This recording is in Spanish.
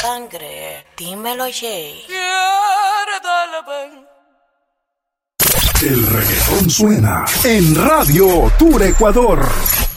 sangre. Dímelo, Jay. El reggaetón suena en Radio Tour Ecuador.